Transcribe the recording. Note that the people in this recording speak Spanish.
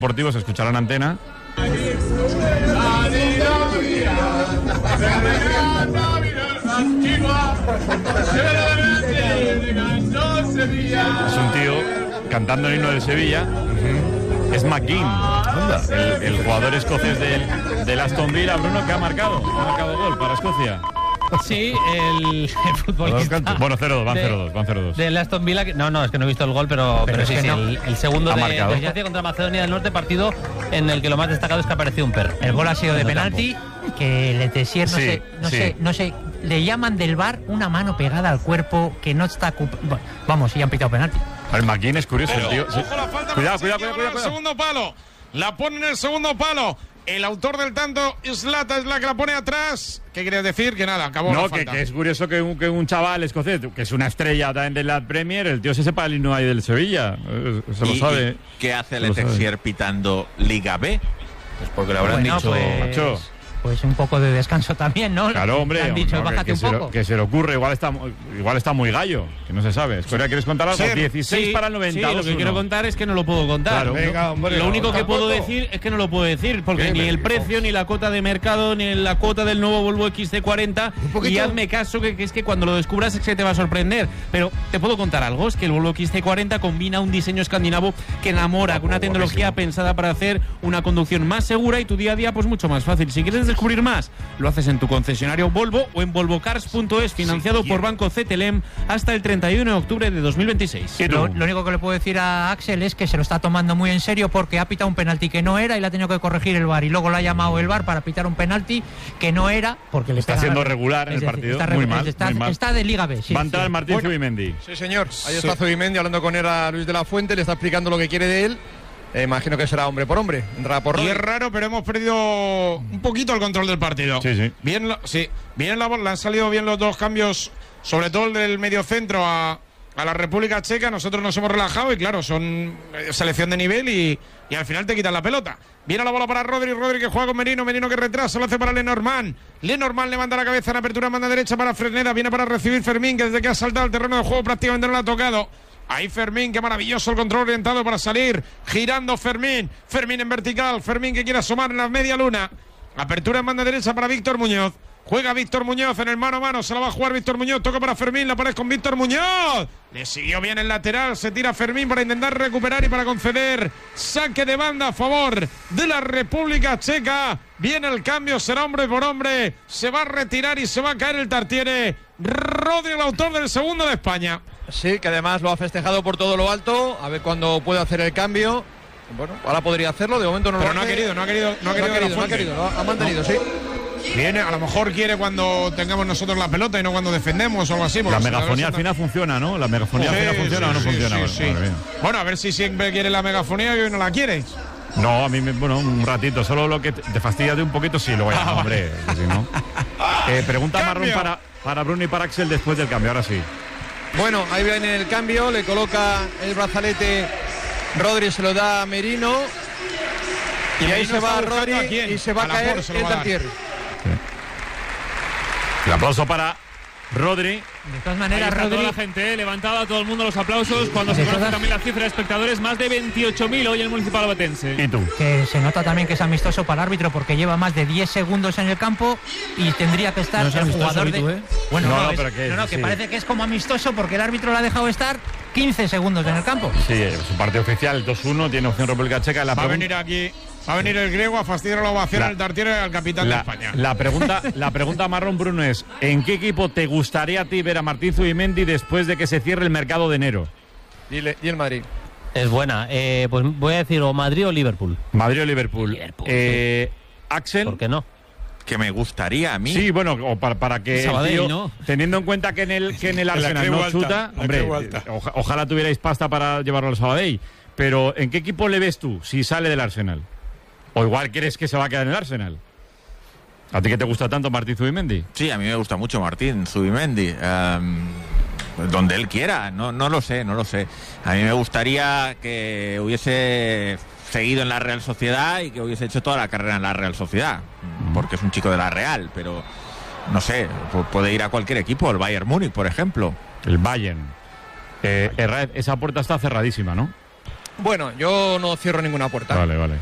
deportivos, escucharán Antena. Es un tío cantando el himno del Sevilla. Es McGinn, el jugador escocés del Aston Villa, Bruno, que ha marcado gol para Escocia. Sí, el futbolista. Bueno, 0-2, van 0-2. Del Aston Villa, no, es que no he visto el gol, pero sí, el segundo de Escocia contra Macedonia del Norte, partido en el que lo más destacado es que apareció un perro. El gol ha sido de penalti, que Letessier, no sé, le llaman del VAR una mano pegada al cuerpo que no está... Bueno, vamos, y han pitado penalti. El McGinn es curioso, el tío. Ojo, la falta. Cuidado. El segundo palo. La pone en el segundo palo. El autor del tanto, Islata, es la que la pone atrás. ¿Qué querías decir? Que nada, acabó la falta. Que es curioso que un chaval escocés, que es una estrella también de la Premier, el tío se sepa el himno ahí del Sevilla. Se lo sabe. ¿Y qué hace Letessier pitando Liga B? Pues porque le habrán dicho... Pues un poco de descanso también, ¿no? Claro, hombre. Han dicho, bájate un poco. Que se le ocurre, igual está muy gallo, que no se sabe. Escoria, ¿quieres contar algo? 16 para el 90. Sí, lo que quiero contar es que no lo puedo contar. Claro, venga, hombre, lo único que puedo decir es que no lo puedo decir, porque ni el precio, ni la cuota de mercado, ni la cuota del nuevo Volvo XC40. Y hazme caso, que es que cuando lo descubras es que te va a sorprender. Pero te puedo contar algo, es que el Volvo XC40 combina un diseño escandinavo que enamora, con una tecnología pensada para hacer una conducción más segura y tu día a día pues mucho más fácil. Si quieres descubrir más, lo haces en tu concesionario Volvo o en volvocars.es, financiado por Banco CTLM hasta el 31 de octubre de 2026. Lo único que le puedo decir a Axel es que se lo está tomando muy en serio, porque ha pitado un penalti que no era y le ha tenido que corregir el VAR, y luego le ha llamado el VAR para pitar un penalti que no era, porque le está siendo regular en el partido. Muy mal. Está de Liga B. Va a entrar Martín Zubimendi. Sí, señor. Ahí está Zubimendi hablando con él a Luis de la Fuente, le está explicando lo que quiere de él. Imagino que será hombre por hombre. Y es raro, pero hemos perdido un poquito el control del partido. Sí. Bien la bola, han salido bien los dos cambios, sobre todo el del medio centro a la República Checa. Nosotros nos hemos relajado y claro, son selección de nivel y al final te quitan la pelota. Viene la bola para Rodri que juega con Merino que retrasa, lo hace para Lenormand levanta la cabeza en apertura, manda derecha para Fresneda, viene para recibir Fermín, que desde que ha saltado el terreno de juego prácticamente no lo ha tocado. Ahí Fermín, qué maravilloso el control orientado para salir, girando Fermín en vertical, Fermín que quiere asomar en la media luna. Apertura en banda derecha para Víctor Muñoz. Juega Víctor Muñoz en el mano a mano, se la va a jugar Víctor Muñoz, toca para Fermín, la pared con Víctor Muñoz. Le siguió bien el lateral, se tira Fermín para intentar recuperar y para conceder saque de banda a favor de la República Checa. Viene el cambio, será hombre por hombre, se va a retirar y se va a caer el Tartiere. Rodri, el autor del segundo de España. Sí, que además lo ha festejado por todo lo alto, a ver cuándo puede hacer el cambio. Bueno, ahora podría hacerlo, de momento no lo hace. Pero no ha querido, lo ha mantenido, sí. Viene, a lo mejor quiere cuando tengamos nosotros la pelota y no cuando defendemos o algo así. La megafonía al final funciona, ¿no? ¿La megafonía al final funciona o no funciona? Sí. Bueno, a ver si siempre quiere la megafonía y hoy no la quieres. No, a mí, un ratito, solo lo que te fastidia de un poquito, sí, lo voy a hombre, si no. Pregunta marrón para Bruno y para Axel después del cambio, ahora sí. Bueno, ahí viene el cambio, le coloca el brazalete, Rodri se lo da a Merino y ahí se va Rodri y se va a caer el Tartiere. El aplauso para Rodri. De todas maneras, Rodri, toda la gente levantaba a todo el mundo los aplausos cuando se conoce también la cifra de espectadores, más de 28.000 hoy en el Municipal Obetense. ¿Y tú? Que se nota también que es amistoso para el árbitro, porque lleva más de 10 segundos en el campo y tendría que estar el jugador de... Bueno, que parece que es como amistoso porque el árbitro lo ha dejado estar 15 segundos en el campo. Sí, es un partido oficial, 2-1, tiene opción República Checa. Va a venir el griego a fastidiar la ovación al Tartiere, al capitán de España. La pregunta marrón, Bruno, es: ¿en qué equipo te gustaría a ti ver a Martín Zubimendi después de que se cierre el mercado de enero? Y el Madrid. Es buena. Pues voy a decir o Madrid o Liverpool. Madrid o Liverpool. Sí. Axel. ¿Por qué no? Que me gustaría a mí. Sí, bueno, o para que Sabadell, tío, ¿no? teniendo en cuenta que en el Arsenal no chuta, hombre, ojalá tuvierais pasta para llevarlo al Sabadell. Pero ¿en qué equipo le ves tú si sale del Arsenal? ¿O igual crees que se va a quedar en el Arsenal? ¿A ti que te gusta tanto Martín Zubimendi? Sí, a mí me gusta mucho Martín Zubimendi. Donde él quiera, no lo sé. A mí me gustaría que hubiese seguido en la Real Sociedad y que hubiese hecho toda la carrera en la Real Sociedad, porque es un chico de la Real, pero no sé, puede ir a cualquier equipo, el Bayern Múnich, por ejemplo. El Bayern. Esa puerta está cerradísima, ¿no? Bueno, yo no cierro ninguna puerta. Vale.